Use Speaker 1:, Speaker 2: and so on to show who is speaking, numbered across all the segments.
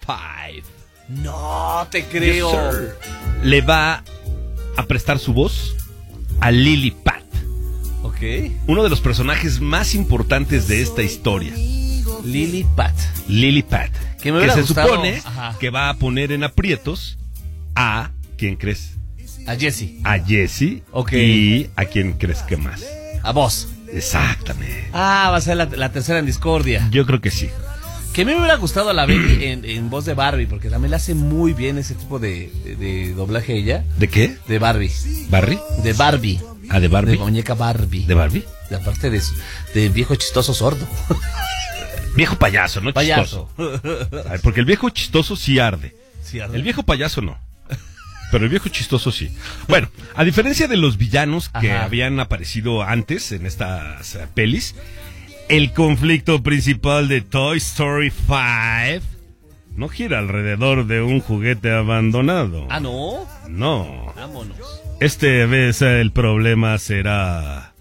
Speaker 1: 5.
Speaker 2: No te creo.
Speaker 1: Yes, le va a prestar su voz a Lily Pat.
Speaker 2: Ok.
Speaker 1: Uno de los personajes más importantes de esta historia.
Speaker 2: Lily Pat.
Speaker 1: Lily Pat.
Speaker 2: Que me
Speaker 1: se
Speaker 2: gustado.
Speaker 1: supone
Speaker 2: Ajá.
Speaker 1: que va a poner en aprietos a... ¿Quién crees?
Speaker 2: A Jessie.
Speaker 1: A Jessie.
Speaker 2: Ok.
Speaker 1: ¿Y a quién crees que más?
Speaker 2: A vos.
Speaker 1: Exactamente.
Speaker 2: Ah, va a ser la tercera en discordia.
Speaker 1: Yo creo que sí.
Speaker 2: Que a mí me hubiera gustado a la Baby en voz de Barbie, porque también le hace muy bien ese tipo de doblaje ella.
Speaker 1: ¿De qué?
Speaker 2: De Barbie.
Speaker 1: ¿Barry?
Speaker 2: De Barbie.
Speaker 1: Ah, de Barbie.
Speaker 2: De muñeca Barbie.
Speaker 1: ¿De Barbie?
Speaker 2: De aparte de viejo chistoso sordo.
Speaker 1: Viejo payaso, no
Speaker 2: Payaso.
Speaker 1: chistoso. Ay, porque el viejo chistoso sí arde.
Speaker 2: Sí, arde.
Speaker 1: El viejo payaso no. Pero el viejo chistoso sí. Bueno, a diferencia de los villanos que
Speaker 2: Ajá.
Speaker 1: habían aparecido antes en estas pelis, el conflicto principal de Toy Story 5 no gira alrededor de un juguete abandonado.
Speaker 2: Ah, ¿no?
Speaker 1: No.
Speaker 2: Vámonos.
Speaker 1: Este vez el problema será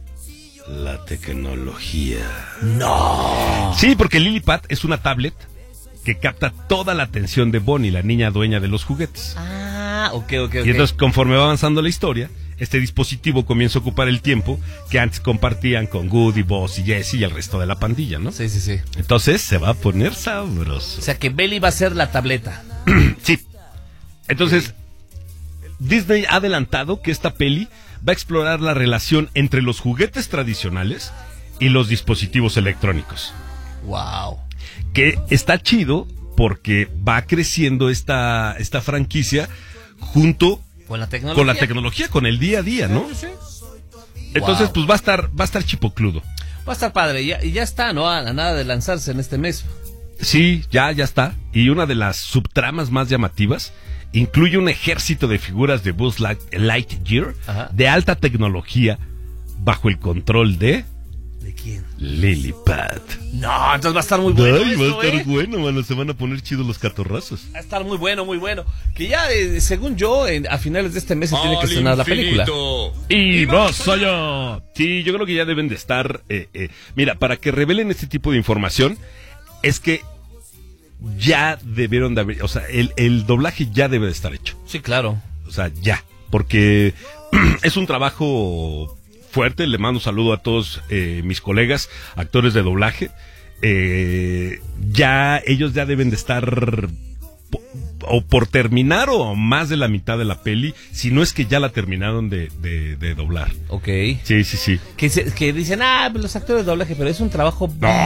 Speaker 1: la tecnología.
Speaker 2: No.
Speaker 1: Sí, porque Lily Pat es una tablet que capta toda la atención de Bonnie, la niña dueña de los juguetes.
Speaker 2: Ah, ok.
Speaker 1: Y entonces, conforme va avanzando la historia, este dispositivo comienza a ocupar el tiempo que antes compartían con Woody, Buzz y Jessie y el resto de la pandilla, ¿no?
Speaker 2: Sí.
Speaker 1: Entonces se va a poner sabroso.
Speaker 2: O sea que Belly va a ser la tableta.
Speaker 1: Sí. Entonces, Disney ha adelantado que esta peli va a explorar la relación entre los juguetes tradicionales y los dispositivos electrónicos.
Speaker 2: Wow.
Speaker 1: Que está chido porque va creciendo esta franquicia junto
Speaker 2: Con la tecnología.
Speaker 1: con la tecnología, con el día a día, ¿no?
Speaker 2: Sí.
Speaker 1: Entonces,
Speaker 2: Wow.
Speaker 1: pues va a estar chipocludo.
Speaker 2: Va a estar padre. Y ya está, ¿no? A nada de lanzarse en este mes.
Speaker 1: Sí, ya está. Y una de las subtramas más llamativas incluye un ejército de figuras de Buzz Lightyear
Speaker 2: Ajá.
Speaker 1: de alta tecnología bajo el control de
Speaker 2: ¿De quién?
Speaker 1: Lily Pat.
Speaker 2: No, entonces va a estar muy bueno.
Speaker 1: Ay, va a
Speaker 2: esto,
Speaker 1: estar bueno, mano. Se van a poner chidos los catorrazos.
Speaker 2: Va a estar muy bueno, muy bueno. Que ya, según yo, a finales de este mes se tiene que estrenar la película.
Speaker 1: Y más allá. Sí, yo creo que ya deben de estar. Mira, para que revelen este tipo de información, es que ya debieron de haber. O sea, el doblaje ya debe de estar hecho.
Speaker 2: Sí, claro.
Speaker 1: O sea, ya. Porque es un trabajo fuerte. Le mando un saludo a todos mis colegas, actores de doblaje. Ya ellos ya deben de estar o por terminar o más de la mitad de la peli, si no es que ya la terminaron de doblar.
Speaker 2: Ok.
Speaker 1: Sí.
Speaker 2: Que dicen, pues los actores de doblaje, pero es un trabajo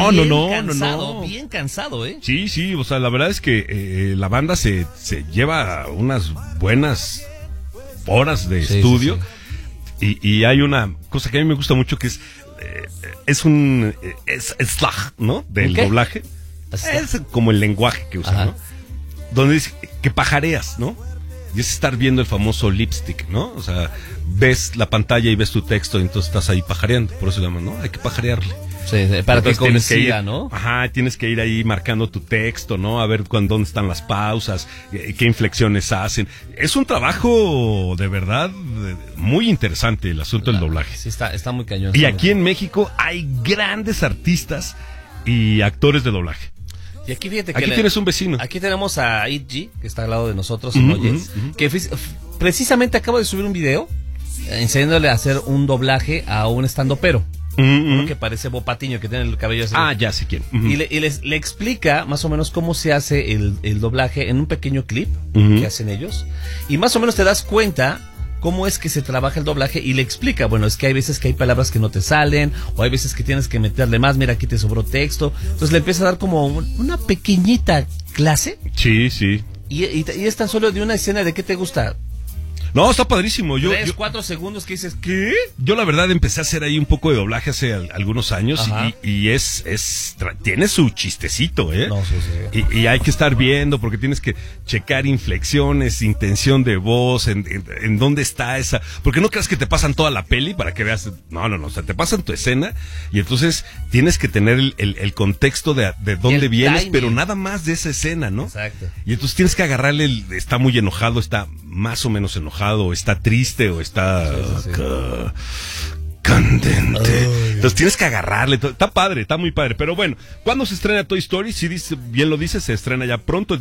Speaker 1: No.
Speaker 2: bien cansado, ¿eh?
Speaker 1: Sí, o sea, la verdad es que la banda se lleva unas buenas horas de estudio.
Speaker 2: Sí.
Speaker 1: Y hay una cosa que a mí me gusta mucho que es un slang, ¿no? Del
Speaker 2: ¿Qué?
Speaker 1: doblaje. Es como el lenguaje que usan,
Speaker 2: Ajá.
Speaker 1: ¿no? Donde dice que pajareas, ¿no? Y es estar viendo el famoso lipstick, ¿no? O sea, ves la pantalla y ves tu texto y entonces estás ahí pajareando. Por eso se llama, ¿no? Hay que pajarearle.
Speaker 2: Sí, para
Speaker 1: Entonces
Speaker 2: que coincida, ¿no?
Speaker 1: Ajá, tienes que ir ahí marcando tu texto, ¿no? A ver dónde están las pausas, qué inflexiones hacen. Es un trabajo de verdad muy interesante el asunto del doblaje.
Speaker 2: Sí, está muy cañón.
Speaker 1: Y aquí en México hay grandes artistas y actores de doblaje.
Speaker 2: Y aquí fíjate que
Speaker 1: Aquí tienes un vecino.
Speaker 2: Aquí tenemos a Itji, que está al lado de nosotros, en Oyes, que precisamente acabo de subir un video enseñándole a hacer un doblaje a un estandopero. Uno que parece Bo Patiño, que tiene el cabello así.
Speaker 1: Ya sé quién.
Speaker 2: Y le explica más o menos cómo se hace el doblaje en un pequeño clip que hacen ellos. Y más o menos te das cuenta cómo es que se trabaja el doblaje y le explica, bueno, es que hay veces que hay palabras que no te salen, o hay veces que tienes que meterle más, mira, aquí te sobró texto. Entonces le empieza a dar como una pequeñita clase.
Speaker 1: Sí.
Speaker 2: Y es tan solo de una escena. ¿De qué te gusta?
Speaker 1: No, está padrísimo.
Speaker 2: 4 segundos que dices, ¿qué?
Speaker 1: Yo la verdad empecé a hacer ahí un poco de doblaje hace algunos años y tiene su chistecito, ¿eh?
Speaker 2: No, sí.
Speaker 1: Y hay que estar viendo porque tienes que checar inflexiones, intención de voz, en dónde está esa. Porque no creas que te pasan toda la peli para que veas. No, o sea, te pasan tu escena y entonces tienes que tener el contexto de dónde vienes, timing, pero nada más de esa escena, ¿no?
Speaker 2: Exacto.
Speaker 1: Y entonces tienes que agarrarle está muy enojado, está más o menos enojado, o está triste, o está candente. Entonces tienes que agarrarle. Está padre, está muy padre. Pero bueno, ¿cuándo se estrena Toy Story? Si bien lo dices, se estrena ya pronto.